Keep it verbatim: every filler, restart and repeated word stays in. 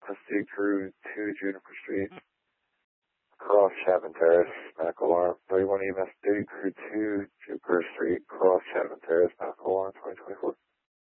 S D Crew two, Juniper Street. Cross Chapman Terrace, medical arm. thirty-one E M S, Duty Crew two, Jupiter